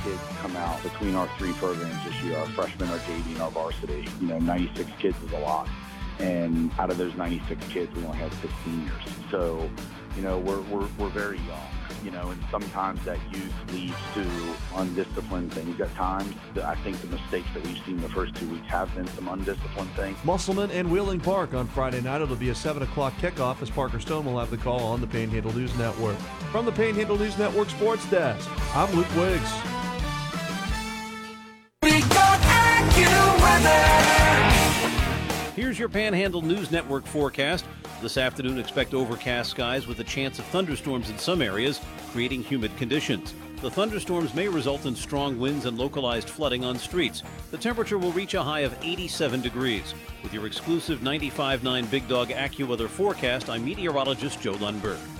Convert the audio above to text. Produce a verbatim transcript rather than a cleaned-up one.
kids come out between our three programs this year, our freshmen, our J V, and our varsity. You know, ninety-six kids is a lot. And out of those ninety-six kids, we only have six seniors. So, you know, we're, we're, we're very young, you know, and sometimes that youth leads to undisciplined things at times. I think the mistakes that we've seen the first two weeks have been some undisciplined things. Musselman and Wheeling Park on Friday night. It'll be a seven o'clock kickoff as Parker Stone will have the call on the Panhandle News Network. From the Panhandle News Network Sports Desk, I'm Luke Wiggs. We got AccuWeather. Here's your Panhandle News Network forecast. This afternoon, expect overcast skies with a chance of thunderstorms in some areas, creating humid conditions. The thunderstorms may result in strong winds and localized flooding on streets. The temperature will reach a high of eighty-seven degrees. With your exclusive ninety-five point nine Big Dog AccuWeather forecast, I'm meteorologist Joe Lundberg.